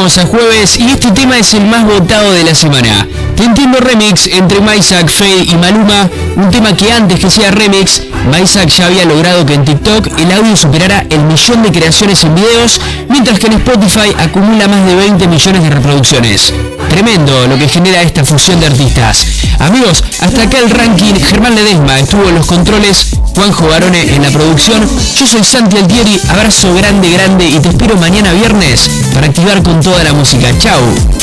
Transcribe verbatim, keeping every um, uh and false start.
Estamos a jueves y este tema es el más votado de la semana. Te Entiendo Remix entre Maysak, Feid y Maluma, un tema que antes que sea remix, Maysak ya había logrado que en TikTok el audio superara el millón de creaciones en videos, mientras que en Spotify acumula más de veinte millones de reproducciones. Tremendo lo que genera esta fusión de artistas. Amigos, hasta acá el ranking. Germán Ledesma estuvo en los controles, Juanjo Barone en la producción. Yo soy Santi Altieri, abrazo grande grande y te espero mañana viernes para activar con toda la música. Chau.